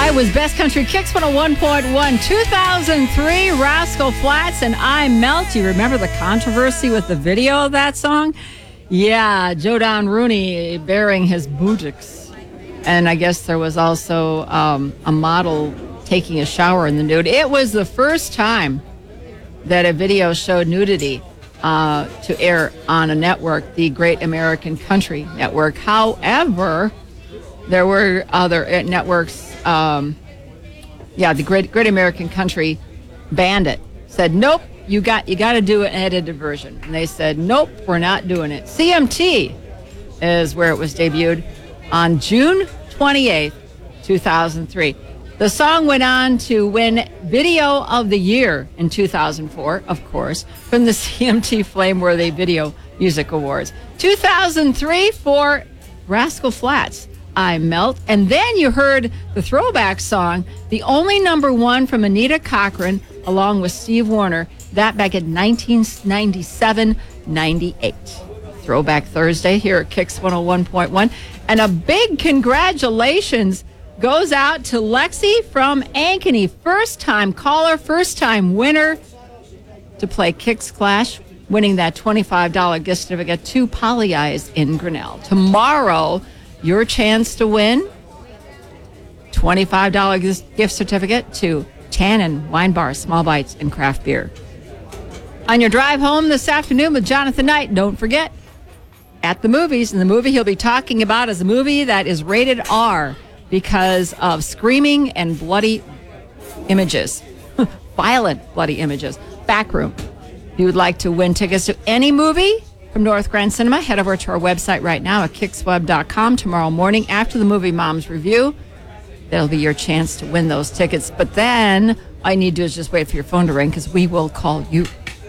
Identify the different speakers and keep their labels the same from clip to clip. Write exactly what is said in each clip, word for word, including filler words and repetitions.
Speaker 1: Iowa's Best Country Kicks one oh one point one, two thousand three, Rascal Flatts and I Melt. You remember the controversy with the video of that song? Yeah, Joe Don Rooney bearing his buttocks. And I guess there was also um, a model taking a shower in the nude. It was the first time that a video showed nudity uh, to air on a network, the Great American Country Network. However, there were other networks. Um, yeah, the Great Great American Country banned it. Said, nope, you got you got to do an edited version. And they said, nope, we're not doing it. C M T is where it was debuted on June twenty-eighth, two thousand three. The song went on to win Video of the Year in two thousand four, of course, from the C M T Flameworthy Video Music Awards. two thousand three for Rascal Flatts, I Melt. And then you heard the throwback song, the only number one from Anita Cochran, along with Steve Wariner, that back in nineteen ninety-seven ninety-eight. Throwback Thursday here at Kicks one oh one point one. And a big congratulations goes out to Lexi from Ankeny. First-time caller, first-time winner to play Kicks Clash, winning that twenty-five dollars gift certificate to Poly Eyes in Grinnell. Tomorrow, your chance to win twenty-five dollars gift certificate to Tannen Wine Bar, Small Bites, and Craft Beer. On your drive home this afternoon with Jonathan Knight, don't forget, at the movies, and the movie he'll be talking about is a movie that is rated R because of screaming and bloody images, violent bloody images. Backroom. If you would like to win tickets to any movie from North Grand Cinema, head over to our website right now at kicks web dot com. Tomorrow morning after the Movie Moms Review, that'll be your chance to win those tickets. But then all you need to do is just wait for your phone to ring because we will call you.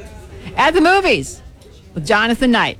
Speaker 1: At the movies with Jonathan Knight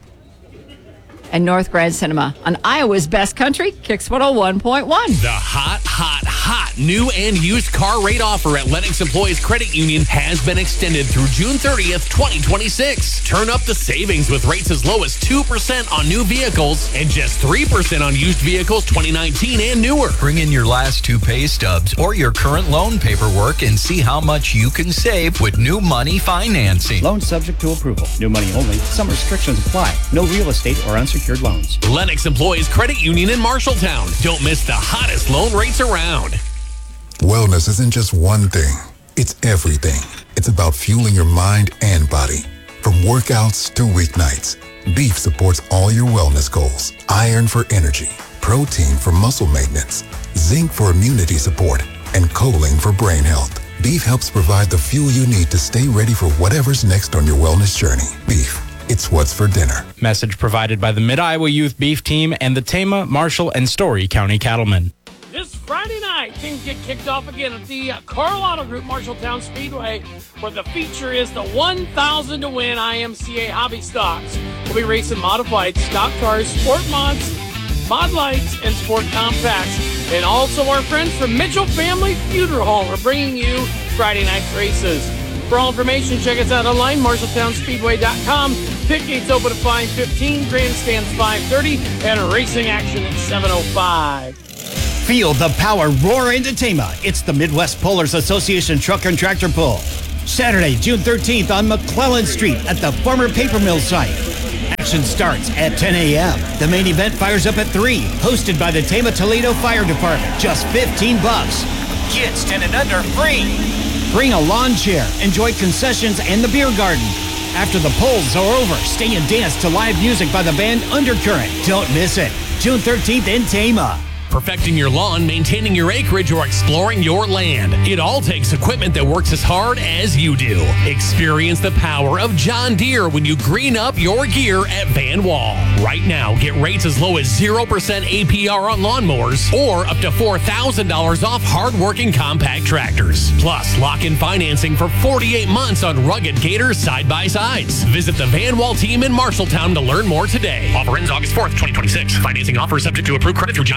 Speaker 1: and North Grand Cinema on Iowa's Best Country, Kicks one oh one point one.
Speaker 2: The hot, hot, hot new and used car rate offer at Lennox Employees Credit Union has been extended through June thirtieth, twenty twenty-six. Turn up the savings with rates as low as two percent on new vehicles and just three percent on used vehicles twenty nineteen and newer.
Speaker 3: Bring in your last two pay stubs or your current loan paperwork and see how much you can save with new money financing.
Speaker 4: Loan subject to approval. New money only. Some restrictions apply. No real estate or unsecured loans.
Speaker 2: Lennox Employees Credit Union in Marshalltown. Don't miss the hottest loan rates around.
Speaker 5: Wellness isn't just one thing. It's everything. It's about fueling your mind and body. From workouts to weeknights, Beef supports all your wellness goals. Iron for energy, protein for muscle maintenance, zinc for immunity support, and choline for brain health. Beef helps provide the fuel you need to stay ready for whatever's next on your wellness journey. Beef. It's what's for dinner.
Speaker 6: Message provided by the Mid-Iowa Youth Beef Team and the Tama, Marshall, and Story County Cattlemen.
Speaker 7: This Friday night, things get kicked off again at the Carl Auto Group Marshalltown Speedway, where the feature is the one thousand to win I M C A Hobby Stocks. We'll be racing modified stock cars, sport mods, mod lights, and sport compacts. And also our friends from Mitchell Family Funeral Home are bringing you Friday night races. For all information, check us out online, marshalltown speedway dot com. Pit gates open at five fifteen, grandstands five thirty, and racing action at seven oh five.
Speaker 4: Feel the power roar into Tama. It's the Midwest Pullers Association Truck and Tractor Pull. Saturday, June thirteenth on McClellan Street at the former paper mill site. Action starts at ten a.m. The main event fires up at three, hosted by the Tama Toledo Fire Department. Just fifteen bucks. Kids ten and under free. Bring a lawn chair, enjoy concessions and the beer garden. After the polls are over, stay and dance to live music by the band Undercurrent. Don't miss it. June thirteenth in Tama.
Speaker 2: Perfecting your lawn, maintaining your acreage, or exploring your land. It all takes equipment that works as hard as you do. Experience the power of John Deere when you green up your gear at Van Wall. Right now, get rates as low as zero percent A P R on lawnmowers or up to four thousand dollars off hard-working compact tractors. Plus, lock in financing for forty-eight months on rugged Gator side-by-sides. Visit the Van Wall team in Marshalltown to learn more today. Offer ends August fourth, twenty twenty-six. Financing offer is subject to approved credit through John Deere Financial.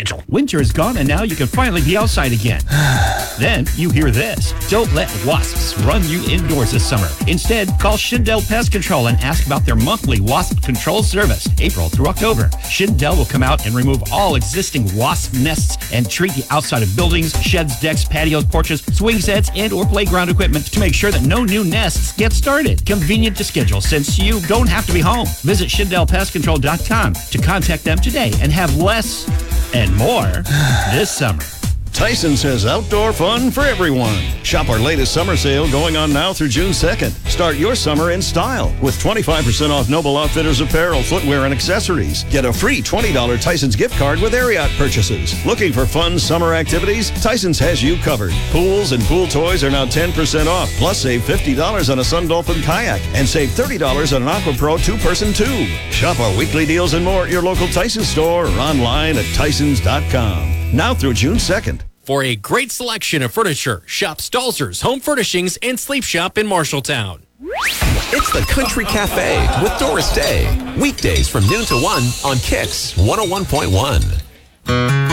Speaker 8: schedule. Winter is gone and now you can finally be outside again. Then you hear this. Don't let wasps run you indoors this summer. Instead, call Shindell Pest Control and ask about their monthly wasp control service, April through October. Shindell will come out and remove all existing wasp nests and treat the outside of buildings, sheds, decks, patios, porches, swing sets, and or playground equipment to make sure that no new nests get started. Convenient to schedule since you don't have to be home. Visit Shindell Pest Control dot com to contact them today and have less and more this summer.
Speaker 9: Tyson's has outdoor fun for everyone. Shop our latest summer sale going on now through June second. Start your summer in style with twenty-five percent off Noble Outfitters apparel, footwear, and accessories. Get a free twenty dollars Tyson's gift card with Ariat purchases. Looking for fun summer activities? Tyson's has you covered. Pools and pool toys are now ten percent off. Plus, save fifty dollars on a Sun Dolphin kayak and save thirty dollars on an Aqua Pro two-person tube. Shop our weekly deals and more at your local Tyson store or online at Tysons dot com. Now through June second.
Speaker 2: For a great selection of furniture, shop Stalzer's Home Furnishings and Sleep Shop in Marshalltown.
Speaker 10: It's the Country Cafe with Doris Day. Weekdays from noon to one on Kix one oh one point one.